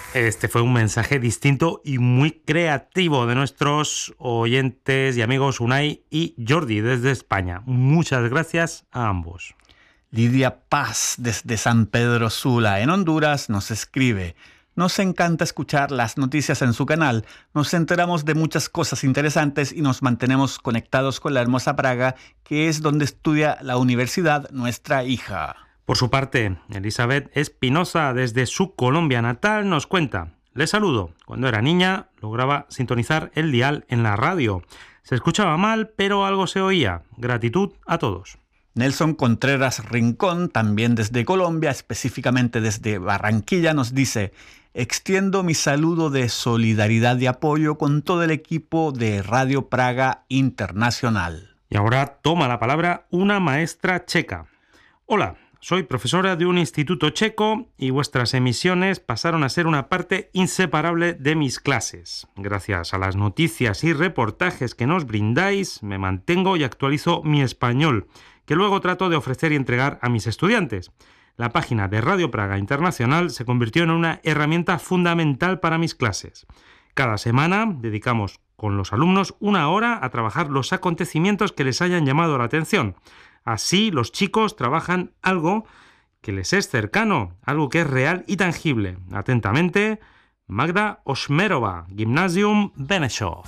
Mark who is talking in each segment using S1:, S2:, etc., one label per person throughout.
S1: Este fue un mensaje distinto y muy creativo de nuestros oyentes y amigos Unai y Jordi desde España. Muchas gracias a ambos.
S2: Lidia Paz desde San Pedro Sula, en Honduras, nos escribe: nos encanta escuchar las noticias en su canal, nos enteramos de muchas cosas interesantes y nos mantenemos conectados con la hermosa Praga, que es donde estudia la universidad nuestra hija.
S1: Por su parte, Elizabeth Espinosa, desde su Colombia natal, nos cuenta: le saludo. Cuando era niña, lograba sintonizar el dial en la radio. Se escuchaba mal, pero algo se oía. Gratitud a todos.
S2: Nelson Contreras Rincón, también desde Colombia, específicamente desde Barranquilla, nos dice: extiendo mi saludo de solidaridad y apoyo con todo el equipo de Radio Praga Internacional.
S1: Y ahora toma la palabra una maestra checa. Hola. Soy profesora de un instituto checo y vuestras emisiones pasaron a ser una parte inseparable de mis clases. Gracias a las noticias y reportajes que nos brindáis, me mantengo y actualizo mi español, que luego trato de ofrecer y entregar a mis estudiantes. La página de Radio Praga Internacional se convirtió en una herramienta fundamental para mis clases. Cada semana dedicamos con los alumnos 1 hora a trabajar los acontecimientos que les hayan llamado la atención. Así los chicos trabajan algo que les es cercano, algo que es real y tangible. Atentamente, Magda Oshmerova, Gimnasium Benešov.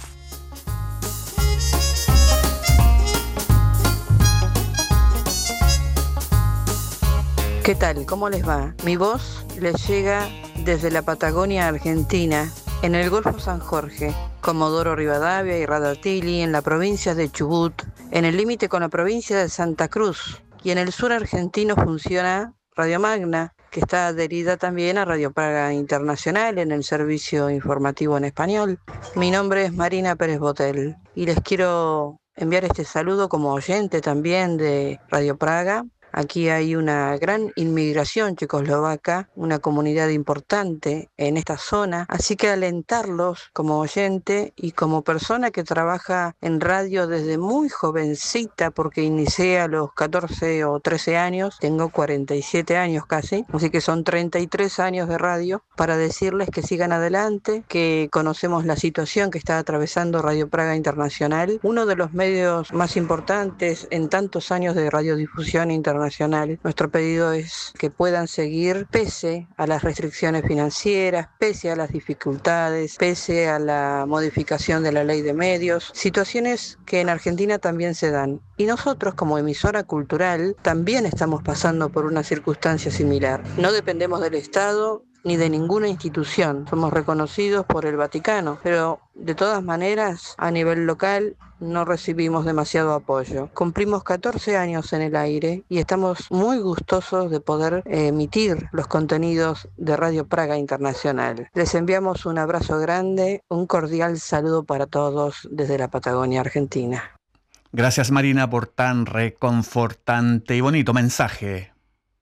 S3: ¿Qué tal? ¿Cómo les va? Mi voz les llega desde la Patagonia Argentina, en el Golfo San Jorge, Comodoro Rivadavia y Radatili, en la provincia de Chubut, en el límite con la provincia de Santa Cruz, y en el sur argentino funciona Radio Magna, que está adherida también a Radio Praga Internacional en el servicio informativo en español. Mi nombre es Marina Pérez Botel y les quiero enviar este saludo como oyente también de Radio Praga. Aquí hay una gran inmigración checoslovaca, una comunidad importante en esta zona, así que alentarlos como oyente y como persona que trabaja en radio desde muy jovencita, porque inicié a los 14 o 13 años, tengo 47 años casi, así que son 33 años de radio, para decirles que sigan adelante, que conocemos la situación que está atravesando Radio Praga Internacional, uno de los medios más importantes en tantos años de radiodifusión internacional. Nuestro pedido es que puedan seguir pese a las restricciones financieras, pese a las dificultades, pese a la modificación de la ley de medios, situaciones que en Argentina también se dan. Y nosotros, como emisora cultural, también estamos pasando por una circunstancia similar. No dependemos del Estado ni de ninguna institución. Somos reconocidos por el Vaticano, pero de todas maneras, a nivel local, no recibimos demasiado apoyo. Cumplimos 14 años en el aire y estamos muy gustosos de poder emitir los contenidos de Radio Praga Internacional. Les enviamos un abrazo grande, un cordial saludo para todos desde la Patagonia Argentina.
S2: Gracias, Marina, por tan reconfortante y bonito mensaje.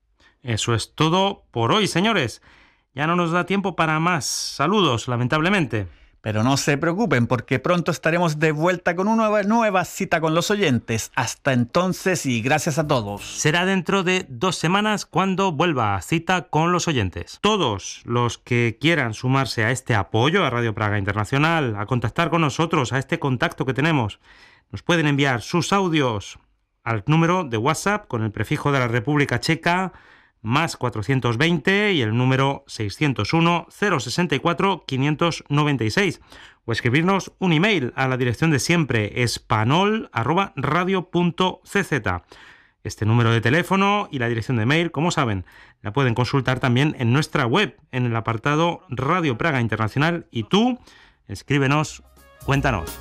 S1: Eso es todo por hoy, señores. Ya no nos da tiempo para más saludos, lamentablemente.
S2: Pero no se preocupen, porque pronto estaremos de vuelta con una nueva cita con los oyentes. Hasta entonces y gracias a todos.
S1: Será dentro de 2 semanas cuando vuelva a Cita con los oyentes. Todos los que quieran sumarse a este apoyo a Radio Praga Internacional, a contactar con nosotros, a este contacto que tenemos, nos pueden enviar sus audios al número de WhatsApp con el prefijo de la República Checa, más 420 y el número 601 064 596, o escribirnos un email a la dirección de siempre, espanol@radio.cz. Este número de teléfono y la dirección de mail, como saben, la pueden consultar también en nuestra web, en el apartado Radio Praga Internacional. Y tú, escríbenos, cuéntanos.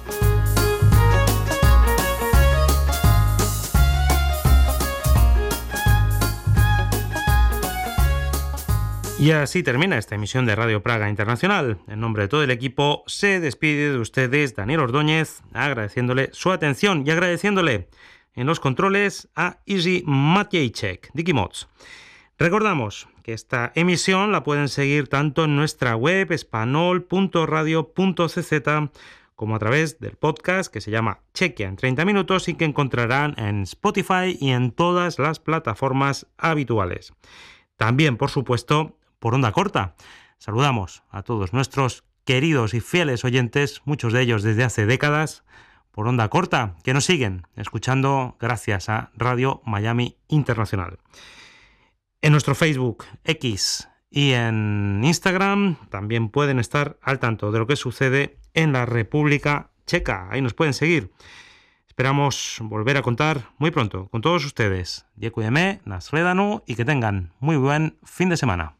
S1: Y así termina esta emisión de Radio Praga Internacional. En nombre de todo el equipo, se despide de ustedes Daniel Ordóñez, agradeciéndole su atención y agradeciéndole en los controles a Izzy Matjejczyk, Dikimots. Recordamos que esta emisión la pueden seguir tanto en nuestra web espanol.radio.cz como a través del podcast que se llama Chequia en 30 minutos y que encontrarán en Spotify y en todas las plataformas habituales. También, por supuesto, por onda corta. Saludamos a todos nuestros queridos y fieles oyentes, muchos de ellos desde hace décadas, por onda corta, que nos siguen escuchando gracias a Radio Miami Internacional. En nuestro Facebook, X y en Instagram también pueden estar al tanto de lo que sucede en la República Checa. Ahí nos pueden seguir. Esperamos volver a contar muy pronto con todos ustedes. Děkujeme, nashledanou y que tengan muy buen fin de semana.